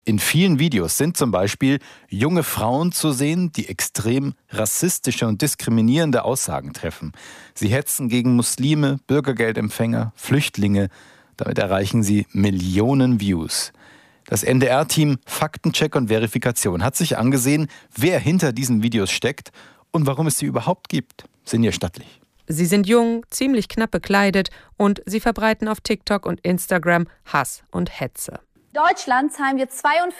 In vielen Videos sind zum Beispiel junge Frauen zu sehen, die extrem rassistische und diskriminierende Aussagen treffen. Sie hetzen gegen Muslime, Bürgergeldempfänger, Flüchtlinge. Damit erreichen sie Millionen Views. Das NDR-Team Faktencheck und Verifikation hat sich angesehen, wer hinter diesen Videos steckt und warum es sie überhaupt gibt. Sinja Stattlich. Sie sind jung, ziemlich knapp bekleidet und sie verbreiten auf TikTok und Instagram Hass und Hetze. Deutschland zahlen wir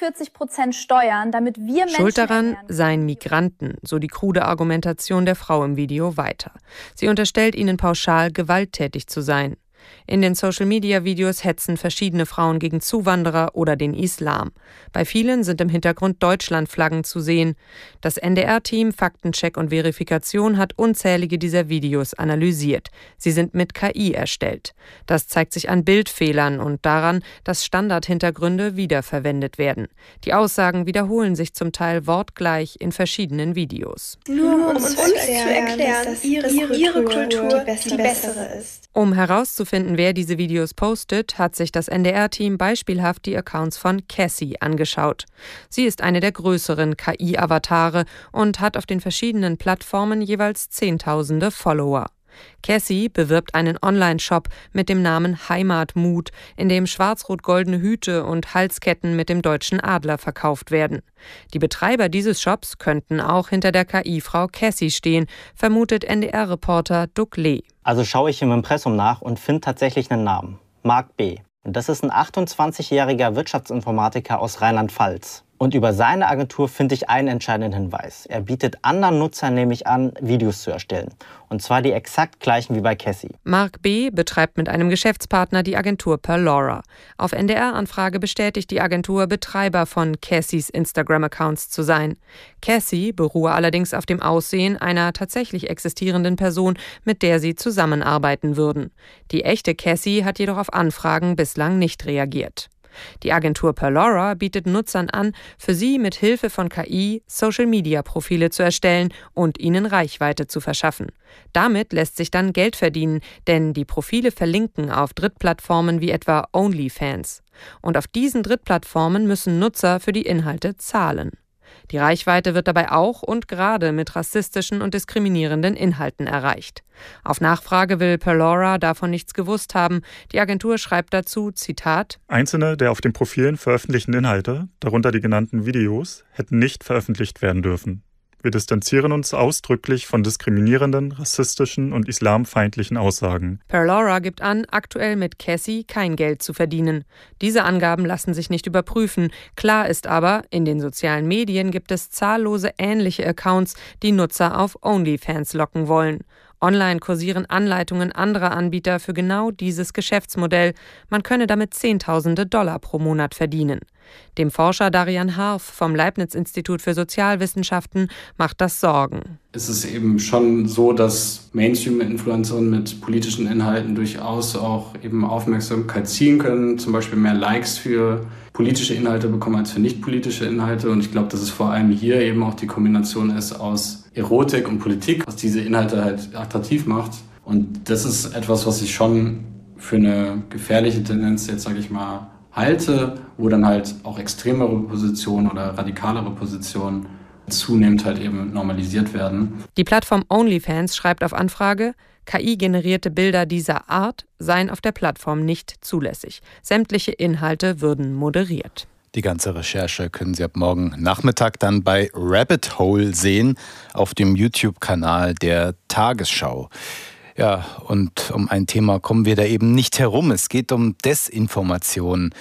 42% Steuern, damit wir Menschen... Schuld daran seien Migranten, so die krude Argumentation der Frau im Video weiter. Sie unterstellt ihnen pauschal, gewalttätig zu sein. In den Social-Media-Videos hetzen verschiedene Frauen gegen Zuwanderer oder den Islam. Bei vielen sind im Hintergrund Deutschlandflaggen zu sehen. Das NDR-Team Faktencheck und Verifikation hat unzählige dieser Videos analysiert. Sie sind mit KI erstellt. Das zeigt sich an Bildfehlern und daran, dass Standardhintergründe wiederverwendet werden. Die Aussagen wiederholen sich zum Teil wortgleich in verschiedenen Videos. Nur um uns zu erklären, dass ihre Kultur die bessere ist. Um herauszufinden, wer diese Videos postet, hat sich das NDR-Team beispielhaft die Accounts von Cassie angeschaut. Sie ist eine der größeren KI-Avatare und hat auf den verschiedenen Plattformen jeweils Zehntausende Follower. Cassie bewirbt einen Online-Shop mit dem Namen Heimatmut, in dem schwarz-rot-goldene Hüte und Halsketten mit dem deutschen Adler verkauft werden. Die Betreiber dieses Shops könnten auch hinter der KI-Frau Cassie stehen, vermutet NDR-Reporter Doug Lee. Also schaue ich im Impressum nach und finde tatsächlich einen Namen. Marc B. Und das ist ein 28-jähriger Wirtschaftsinformatiker aus Rheinland-Pfalz. Und über seine Agentur finde ich einen entscheidenden Hinweis. Er bietet anderen Nutzern nämlich an, Videos zu erstellen. Und zwar die exakt gleichen wie bei Cassie. Marc B. betreibt mit einem Geschäftspartner die Agentur Perlora. Auf NDR-Anfrage bestätigt die Agentur, Betreiber von Cassies Instagram-Accounts zu sein. Cassie beruhe allerdings auf dem Aussehen einer tatsächlich existierenden Person, mit der sie zusammenarbeiten würden. Die echte Cassie hat jedoch auf Anfragen bislang nicht reagiert. Die Agentur Perlora bietet Nutzern an, für sie mit Hilfe von KI Social-Media-Profile zu erstellen und ihnen Reichweite zu verschaffen. Damit lässt sich dann Geld verdienen, denn die Profile verlinken auf Drittplattformen wie etwa OnlyFans. Und auf diesen Drittplattformen müssen Nutzer für die Inhalte zahlen. Die Reichweite wird dabei auch und gerade mit rassistischen und diskriminierenden Inhalten erreicht. Auf Nachfrage will Perlora davon nichts gewusst haben. Die Agentur schreibt dazu, Zitat: Einzelne der auf den Profilen veröffentlichten Inhalte, darunter die genannten Videos, hätten nicht veröffentlicht werden dürfen. Wir distanzieren uns ausdrücklich von diskriminierenden, rassistischen und islamfeindlichen Aussagen. Perlora gibt an, aktuell mit Cassie kein Geld zu verdienen. Diese Angaben lassen sich nicht überprüfen. Klar ist aber, in den sozialen Medien gibt es zahllose ähnliche Accounts, die Nutzer auf OnlyFans locken wollen. Online kursieren Anleitungen anderer Anbieter für genau dieses Geschäftsmodell. Man könne damit Zehntausende $Zehntausende pro Monat verdienen. Dem Forscher Darian Harf vom Leibniz-Institut für Sozialwissenschaften macht das Sorgen. Es ist eben schon so, dass Mainstream-Influencerinnen mit politischen Inhalten durchaus auch eben Aufmerksamkeit ziehen können, zum Beispiel mehr Likes für politische Inhalte bekommen als für nicht politische Inhalte. Und ich glaube, dass es vor allem hier eben auch die Kombination ist aus Erotik und Politik, was diese Inhalte halt attraktiv macht. Und das ist etwas, was ich schon für eine gefährliche Tendenz jetzt, sage ich mal, halte, wo dann halt auch extremere Positionen oder radikalere Positionen zunehmend halt eben normalisiert werden. Die Plattform OnlyFans schreibt auf Anfrage, KI-generierte Bilder dieser Art seien auf der Plattform nicht zulässig. Sämtliche Inhalte würden moderiert. Die ganze Recherche können Sie ab morgen Nachmittag dann bei Rabbit Hole sehen, auf dem YouTube-Kanal der Tagesschau. Ja, und um ein Thema kommen wir da eben nicht herum. Es geht um Desinformation.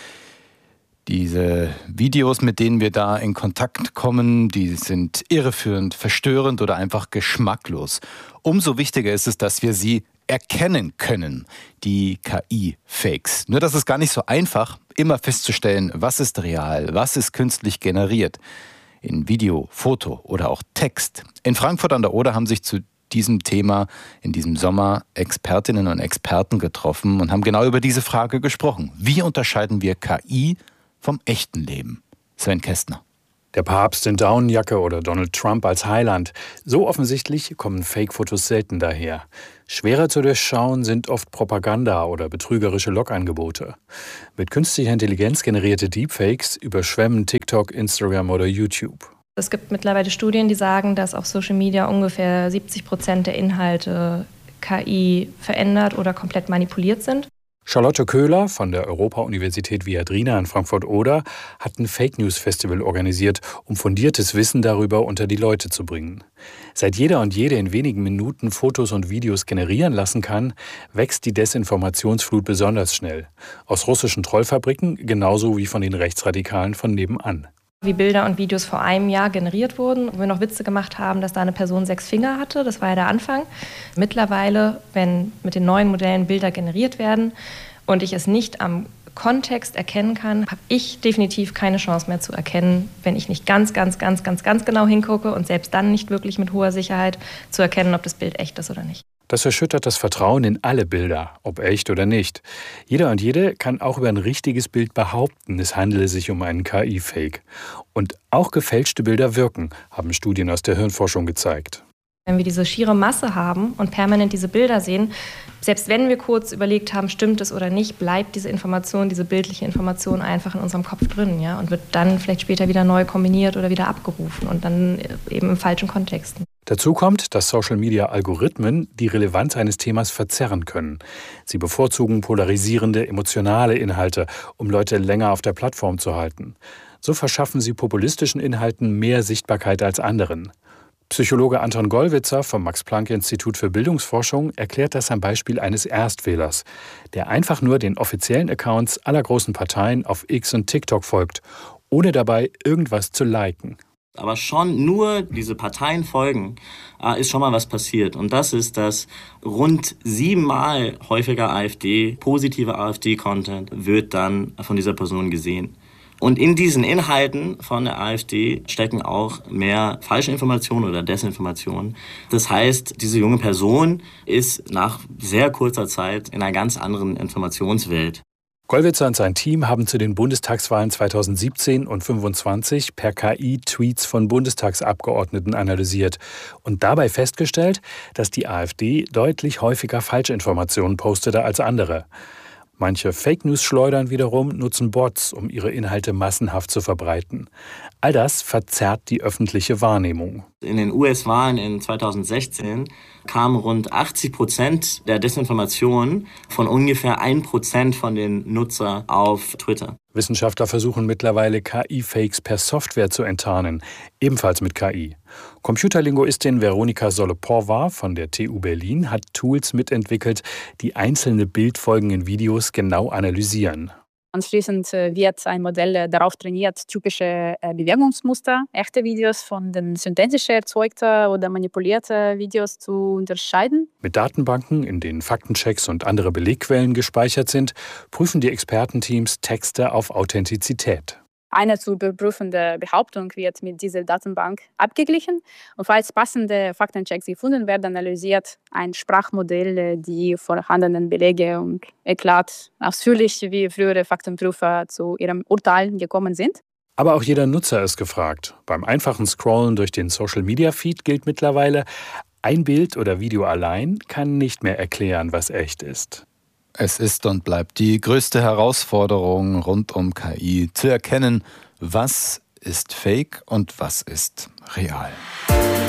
Diese Videos, mit denen wir da in Kontakt kommen, die sind irreführend, verstörend oder einfach geschmacklos. Umso wichtiger ist es, dass wir sie erkennen können, die KI-Fakes. Nur das ist gar nicht so einfach, immer festzustellen, was ist real, was ist künstlich generiert. In Video, Foto oder auch Text. In Frankfurt an der Oder haben sich zu diesem Thema in diesem Sommer Expertinnen und Experten getroffen und haben genau über diese Frage gesprochen. Wie unterscheiden wir KI vom echten Leben? Sven Kästner. Der Papst in Daunenjacke oder Donald Trump als Heiland. So offensichtlich kommen Fake-Fotos selten daher. Schwerer zu durchschauen sind oft Propaganda oder betrügerische Logangebote. Mit künstlicher Intelligenz generierte Deepfakes überschwemmen TikTok, Instagram oder YouTube. Es gibt mittlerweile Studien, die sagen, dass auf Social Media ungefähr 70% der Inhalte KI verändert oder komplett manipuliert sind. Charlotte Köhler von der Europa-Universität Viadrina in Frankfurt-Oder hat ein Fake-News-Festival organisiert, um fundiertes Wissen darüber unter die Leute zu bringen. Seit jeder und jede in wenigen Minuten Fotos und Videos generieren lassen kann, wächst die Desinformationsflut besonders schnell. Aus russischen Trollfabriken genauso wie von den Rechtsradikalen von nebenan. Wie Bilder und Videos vor einem Jahr generiert wurden, wo wir noch Witze gemacht haben, dass da eine Person 6 Finger hatte. Das war ja der Anfang. Mittlerweile, wenn mit den neuen Modellen Bilder generiert werden und ich es nicht am Kontext erkennen kann, habe ich definitiv keine Chance mehr zu erkennen, wenn ich nicht ganz genau hingucke und selbst dann nicht wirklich mit hoher Sicherheit zu erkennen, ob das Bild echt ist oder nicht. Das erschüttert das Vertrauen in alle Bilder, ob echt oder nicht. Jeder und jede kann auch über ein richtiges Bild behaupten, es handele sich um einen KI-Fake. Und auch gefälschte Bilder wirken, haben Studien aus der Hirnforschung gezeigt. Wenn wir diese schiere Masse haben und permanent diese Bilder sehen, selbst wenn wir kurz überlegt haben, stimmt es oder nicht, bleibt diese Information, diese bildliche Information einfach in unserem Kopf drin, ja, und wird dann vielleicht später wieder neu kombiniert oder wieder abgerufen und dann eben im falschen Kontext. Dazu kommt, dass Social-Media-Algorithmen die Relevanz eines Themas verzerren können. Sie bevorzugen polarisierende, emotionale Inhalte, um Leute länger auf der Plattform zu halten. So verschaffen sie populistischen Inhalten mehr Sichtbarkeit als anderen. Psychologe Anton Gollwitzer vom Max-Planck-Institut für Bildungsforschung erklärt das am Beispiel eines Erstwählers, der einfach nur den offiziellen Accounts aller großen Parteien auf X und TikTok folgt, ohne dabei irgendwas zu liken. Aber schon nur diese Parteien folgen, ist schon mal was passiert. Und das ist, dass rund 7-mal häufiger positiver AfD-Content wird dann von dieser Person gesehen. Und in diesen Inhalten von der AfD stecken auch mehr falsche Informationen oder Desinformationen. Das heißt, diese junge Person ist nach sehr kurzer Zeit in einer ganz anderen Informationswelt. Gollwitzer und sein Team haben zu den Bundestagswahlen 2017 und 2025 per KI Tweets von Bundestagsabgeordneten analysiert und dabei festgestellt, dass die AfD deutlich häufiger Falschinformationen postete als andere. Manche Fake-News-Schleudern wiederum nutzen Bots, um ihre Inhalte massenhaft zu verbreiten. All das verzerrt die öffentliche Wahrnehmung. In den US-Wahlen in 2016 kamen rund 80% der Desinformationen von ungefähr 1% von den Nutzern auf Twitter. Wissenschaftler versuchen mittlerweile KI-Fakes per Software zu enttarnen, ebenfalls mit KI. Computerlinguistin Veronika Soloporva von der TU Berlin hat Tools mitentwickelt, die einzelne Bildfolgen in Videos genau analysieren. Anschließend wird ein Modell darauf trainiert, typische Bewegungsmuster, echte Videos von den synthetisch erzeugten oder manipulierten Videos zu unterscheiden. Mit Datenbanken, in denen Faktenchecks und andere Belegquellen gespeichert sind, prüfen die Expertenteams Texte auf Authentizität. Eine zu überprüfende Behauptung wird mit dieser Datenbank abgeglichen und falls passende Faktenchecks gefunden werden, analysiert ein Sprachmodell die vorhandenen Belege und erklärt ausführlich, wie frühere Faktenprüfer zu ihrem Urteil gekommen sind. Aber auch jeder Nutzer ist gefragt. Beim einfachen Scrollen durch den Social-Media-Feed gilt mittlerweile, ein Bild oder Video allein kann nicht mehr erklären, was echt ist. Es ist und bleibt die größte Herausforderung rund um KI, zu erkennen, was ist Fake und was ist real.